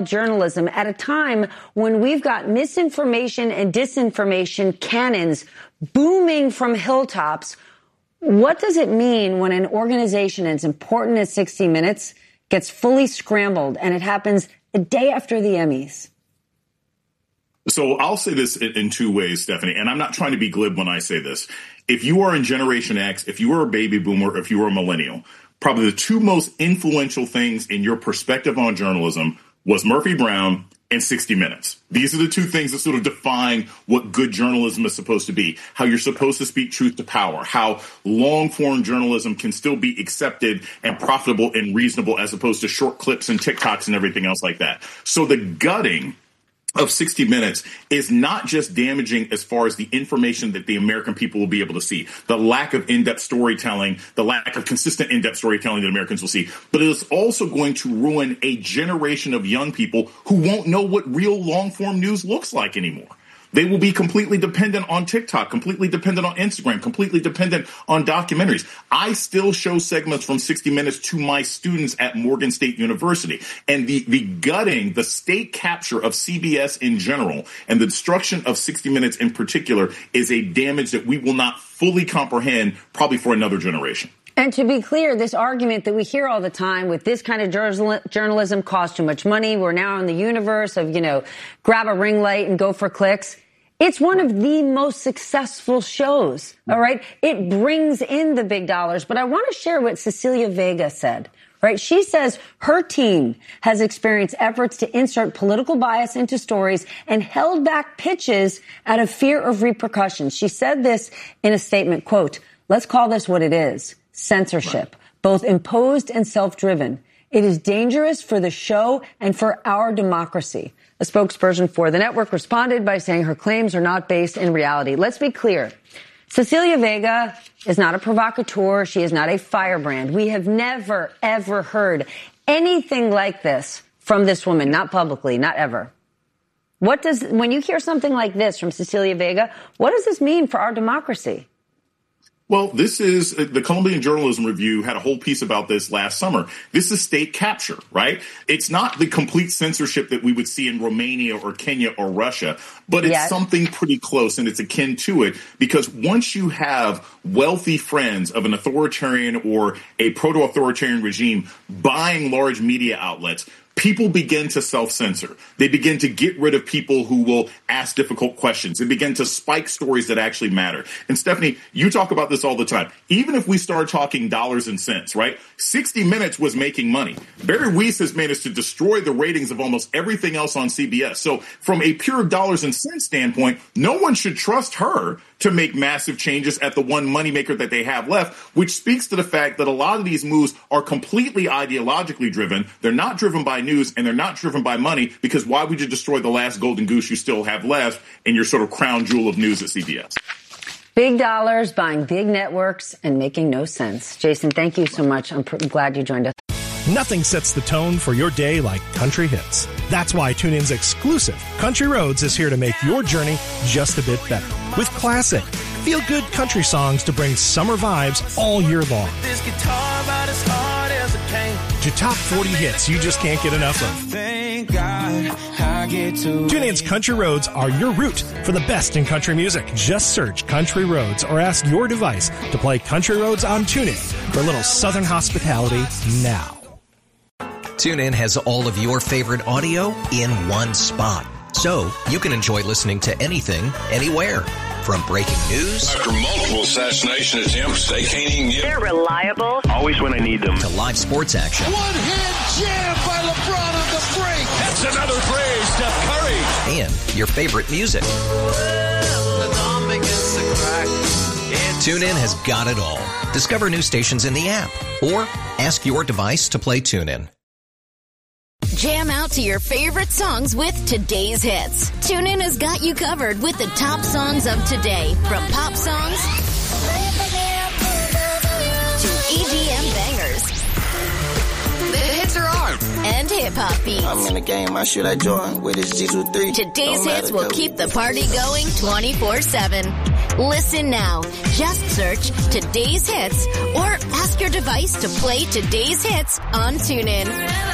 journalism at a time when we've got misinformation and disinformation cannons booming from hilltops. What does it mean when an organization as important as 60 Minutes gets fully scrambled, and it happens a day after the Emmys? So I'll say this in two ways, Stephanie, and I'm not trying to be glib when I say this. If you are in Generation X, if you are a baby boomer, if you are a millennial, probably the two most influential things in your perspective on journalism was Murphy Brown and 60 Minutes. These are the two things that sort of define what good journalism is supposed to be, how you're supposed to speak truth to power, how long-form journalism can still be accepted and profitable and reasonable as opposed to short clips and TikToks and everything else like that. So the gutting of 60 Minutes is not just damaging as far as the information that the American people will be able to see, the lack of in-depth storytelling, the lack of consistent in-depth storytelling that Americans will see, but it is also going to ruin a generation of young people who won't know what real long-form news looks like anymore. They will be completely dependent on TikTok, completely dependent on Instagram, completely dependent on documentaries. I still show segments from 60 Minutes to my students at Morgan State University. And the gutting, the state capture of CBS in general, and the destruction of 60 Minutes in particular is a damage that we will not fully comprehend probably for another generation. And to be clear, this argument that we hear all the time with this kind of journalism costs too much money. We're now in the universe of, grab a ring light and go for clicks. It's one of the most successful shows. All right. It brings in the big dollars. But I want to share what Cecilia Vega said. Right. She says her team has experienced efforts to insert political bias into stories and held back pitches out of fear of repercussions. She said this in a statement, quote, "Let's call this what it is. Censorship, both imposed and self-driven. It is dangerous for the show and for our democracy." A spokesperson for the network responded by saying her claims are not based in reality. Let's be clear. Cecilia Vega is not a provocateur. She is not a firebrand. We have never, ever heard anything like this from this woman, not publicly, not ever. When you hear something like this from Cecilia Vega, what does this mean for our democracy? Well, this is the Columbian Journalism Review had a whole piece about this last summer. This is state capture, right? It's not the complete censorship that we would see in Romania or Kenya or Russia, but it's something pretty close and it's akin to it because once you have wealthy friends of an authoritarian or a proto-authoritarian regime buying large media outlets, people begin to self-censor. They begin to get rid of people who will ask difficult questions. They begin to spike stories that actually matter. And Stephanie, you talk about this all the time. Even if we start talking dollars and cents, right? 60 Minutes was making money. Barry Weiss has managed to destroy the ratings of almost everything else on CBS. So from a pure dollars and cents standpoint, no one should trust her to make massive changes at the one moneymaker that they have left, which speaks to the fact that a lot of these moves are completely ideologically driven. They're not driven by news and they're not driven by money because why would you destroy the last golden goose you still have left in your sort of crown jewel of news at CBS? Big dollars buying big networks and making no sense. Jason, thank you so much. I'm glad you joined us. Nothing sets the tone for your day like country hits. That's why TuneIn's exclusive Country Roads is here to make your journey just a bit better. With classic, feel-good country songs to bring summer vibes all year long. This guitar about as hard as it can. To top 40 hits you just can't get enough of. Thank God I get to TuneIn's Country Roads are your route for the best in country music. Just search Country Roads or ask your device to play Country Roads on TuneIn for a little southern hospitality now. TuneIn has all of your favorite audio in one spot. So you can enjoy listening to anything, anywhere. From breaking news. After multiple assassination attempts, they can't even get. They're reliable. Always when I need them. To live sports action. One-hand jam by LeBron on the break. That's another phrase, Steph Curry. And your favorite music. TuneIn has got it all. Discover new stations in the app. Or ask your device to play TuneIn. Jam out to your favorite songs with today's hits. TuneIn has got you covered with the top songs of today. From pop songs to EDM bangers. The hits are on. And hip-hop beats. I'm in the game, I should I join with this G23. Today's hits will keep the party going 24/7. Listen now. Just search Today's Hits or ask your device to play Today's Hits on TuneIn.